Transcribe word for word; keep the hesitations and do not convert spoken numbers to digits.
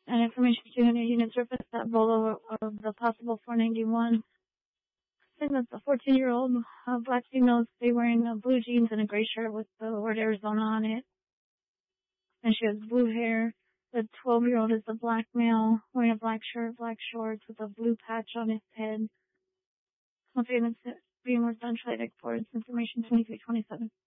And information two hundred units surfaced at Bolo of the possible four ninety-one. I think that's a fourteen-year-old uh, black female. They wearing uh, blue jeans and a gray shirt with the word Arizona on it. And she has blue hair. The twelve-year-old is a black male wearing a black shirt, black shorts with a blue patch on his head. Once again, it's being worked on Tridec Boards. Information twenty-three twenty-seven.